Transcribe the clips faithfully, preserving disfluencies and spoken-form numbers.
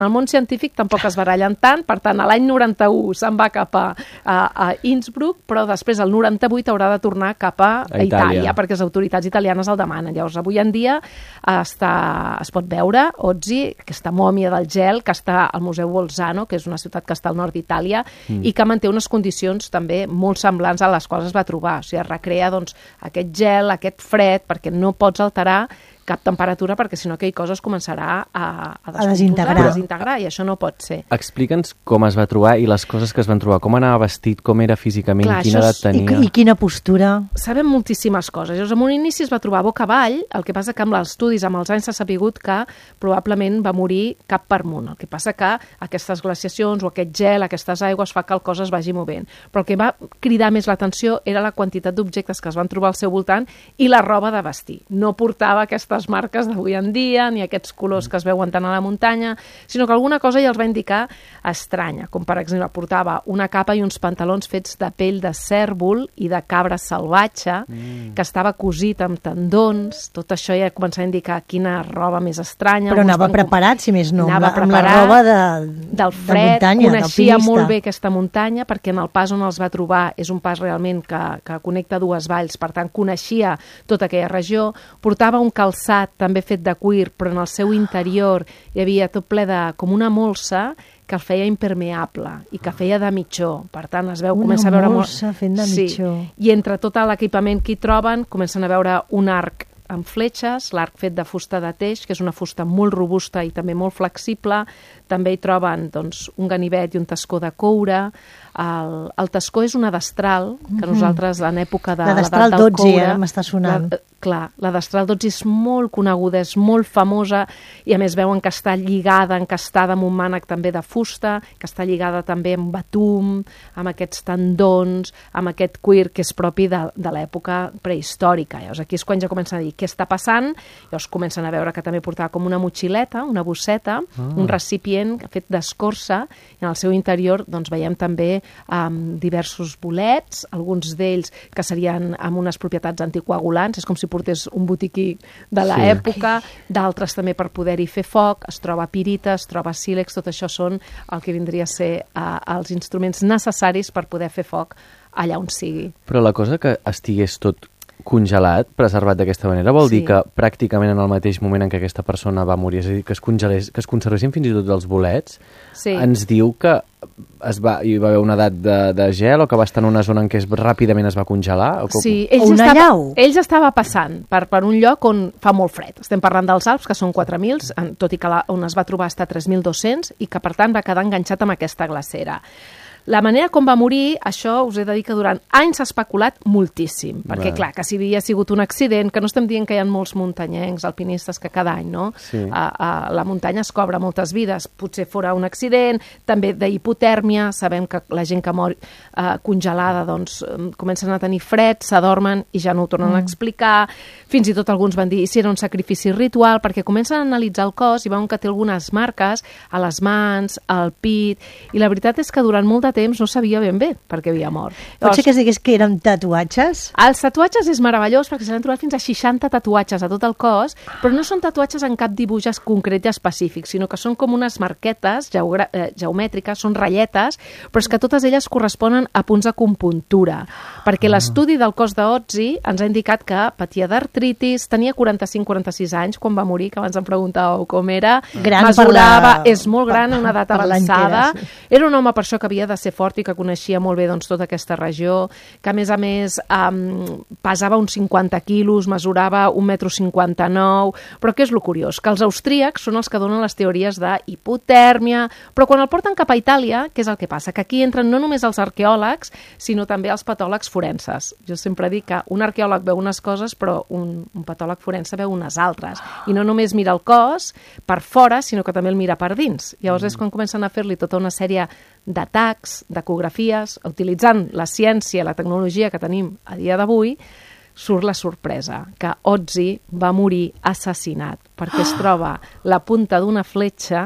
En el món científic tampoc es barallen tant, per tant, a l'any noranta-u se'n va cap a, a, a Innsbruck, però després, el noranta-vuit, haurà de tornar cap a, a Itàlia. Itàlia, perquè les autoritats italianes el demanen. Llavors, avui en dia està, es pot veure Ozzy, aquesta mòmia del gel, que està al Museu Bolzano, que és una ciutat que està al nord d'Itàlia, mm. i que manté unes condicions també molt semblants a les quals es va trobar. O sigui, es recrea doncs, aquest gel, aquest fred, perquè no pots alterar cap temperatura, perquè si no aquell cosa es començarà a, a, a desintegrar. a desintegrar, i això no pot ser. Explica'ns com es va trobar i les coses que es van trobar, com anava vestit, com era físicament, Clar, quina edat tenia... I, I quina postura... Sabem moltíssimes coses. Llavors, en un inici es va trobar boca avall, el que passa que amb els estudis, amb els anys s'ha sabut que probablement va morir cap per amunt. El que passa que aquestes glaciacions o aquest gel, aquestes aigües, fa que el cos es vagi movent. Però el que va cridar més l'atenció era la quantitat d'objectes que es van trobar al seu voltant i la roba de vestir. No portava aquestes marques d'avui en dia, ni aquests colors que es veuen tant a la muntanya, sinó que alguna cosa ja els va indicar estranya, com per exemple portava una capa i uns pantalons fets de pell de cèrvol i de cabra salvatge, mm. que estava cosit amb tendons, tot això ja començava a indicar quina roba més estranya. Però anava preparat, si més no, amb la, amb la roba de, del fred, de muntanya, coneixia molt bé aquesta muntanya, perquè en el pas on els va trobar és un pas realment que, que connecta dues valls, per tant coneixia tota aquella regió, portava un calçat també fet de cuir, però en el seu interior hi havia tot ple de, com una molsa, que el feia impermeable i que feia de mitjó. Per tant, es veu, una comença a veure... Una molsa fent de sí. mitjó. I entre tot l'equipament que hi troben, comencen a veure un arc amb fletxes, l'arc fet de fusta de teix, que és una fusta molt robusta i també molt flexible. També hi troben doncs, un ganivet i un tascó de coure. El, el tascó és una destral, que mm-hmm. nosaltres en època de la destral del dotze, coure... eh, m'està sonant. La, clar, la destral dotze és molt coneguda, és molt famosa, i a més veuen que està lligada, encastada amb un mànec també de fusta, que està lligada també amb batum, amb aquests tendons, amb aquest cuir que és propi de, de l'època prehistòrica. Llavors aquí és quan ja comencen a dir què està passant, llavors comencen a veure que també portava com una motxileta, una bosseta, ah. un recipient fet d'escorça, i en el seu interior doncs, veiem també um, diversos bolets, alguns d'ells que serien amb unes propietats anticoagulants, és com si portés un botiquí de l'època, sí. d'altres també per poder-hi fer foc, es troba pirita, es troba sílex, tot això són el que vindria a ser uh, els instruments necessaris per poder fer foc allà on sigui. Però la cosa que estigués tot congelat, preservat d'aquesta manera, vol sí. dir que pràcticament en el mateix moment en què aquesta persona va morir, és a dir, que es, congelés, que es conservessin fins i tot els bolets, sí. ens diu que es va, hi va haver una edat de, de gel o que va estar en una zona en què es, ràpidament es va congelar? O com... Sí, ells o una estava, llau. Ells estava passant per, per un lloc on fa molt fred. Estem parlant dels Alps, que són quatre mil, tot i que la, on es va trobar està tres mil dos-cents, i que per tant va quedar enganxat amb aquesta glacera. La manera com va morir, això us he de dir que durant anys s'ha especulat moltíssim, perquè va. clar, que si havia sigut un accident, que no estem dient que hi ha molts muntanyencs, alpinistes, que cada any, no? Sí. A, a, la muntanya es cobra moltes vides, potser fora un accident, també d'hipotèrmia, sabem que la gent que mor eh, congelada, doncs, comencen a tenir fred, s'adormen i ja no ho tornen mm. a explicar, fins i tot alguns van dir si era un sacrifici ritual, perquè comencen a analitzar el cos i veuen que té algunes marques a les mans, al pit, i la veritat és que durant molt de temps no sabia ben bé per què havia mort. Pot ser que es digués que eren tatuatges? Els tatuatges és meravellós perquè se n'han trobat fins a seixanta tatuatges a tot el cos, però no són tatuatges en cap dibuix concret i específic, sinó que són com unes marquetes geogra- eh, geomètriques, són ratlletes, però és que totes elles corresponen a punts d'acupuntura, perquè ah. l'estudi del cos d'Ozzy ens ha indicat que patia d'artritis, tenia quaranta-cinc quaranta-sis anys quan va morir, que abans em preguntàveu com era, gran mesurava, la... és molt gran, una edat avançada, era, sí. era un home per això que havia de ser fort i que coneixia molt bé doncs, tota aquesta regió, que a més a més um, pesava uns cinquanta quilos, mesurava un metro cinquanta-nou, però què és lo curiós? Que els austríacs són els que donen les teories d'hipotèrmia, però quan el porten cap a Itàlia, què és el que passa? Que aquí entren no només els arqueòlegs, sinó també els patòlegs forenses. Jo sempre dic que un arqueòleg veu unes coses, però un, un patòleg forense veu unes altres. I no només mira el cos per fora, sinó que també el mira per dins. Llavors és quan comencen a fer-li tota una sèrie d'atacs, d'ecografies, utilitzant la ciència i la tecnologia que tenim a dia d'avui, surt la sorpresa, que Ozzy va morir assassinat, perquè es troba la punta d'una fletxa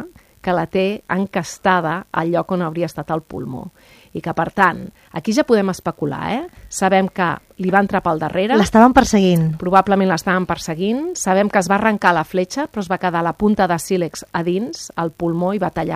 que la té encastada al lloc on hauria estat el pulmó. I que, per tant, aquí ja podem especular, eh? Sabem que li va entrar pel darrere. L'estaven perseguint. Probablement l'estaven perseguint. Sabem que es va arrencar la fletxa, però es va quedar la punta de sílex a dins, al pulmó, i va tallar